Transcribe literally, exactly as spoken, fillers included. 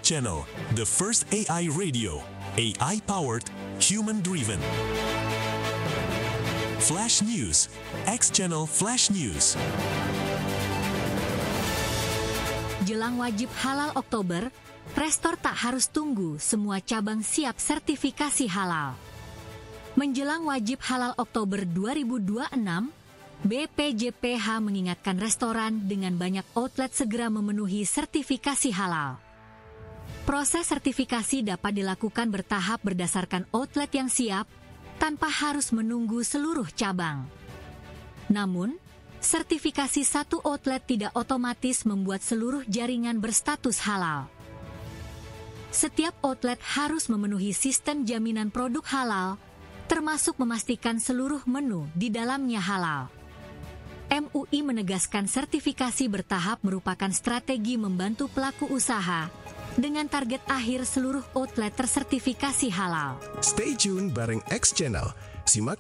Channel, the first A I radio, A I-powered, human-driven. Flash News, X Channel Flash News. Jelang wajib halal Oktober, restor tak harus tunggu semua cabang siap sertifikasi halal. Menjelang wajib halal Oktober dua ribu dua puluh enam, B P J P H mengingatkan restoran dengan banyak outlet segera memenuhi sertifikasi halal. Proses sertifikasi dapat dilakukan bertahap berdasarkan outlet yang siap, tanpa harus menunggu seluruh cabang. Namun, sertifikasi satu outlet tidak otomatis membuat seluruh jaringan berstatus halal. Setiap outlet harus memenuhi sistem jaminan produk halal, termasuk memastikan seluruh menu di dalamnya halal. M U I menegaskan sertifikasi bertahap merupakan strategi membantu pelaku usaha dengan target akhir seluruh outlet tersertifikasi halal. Stay tune bareng X Channel. Simak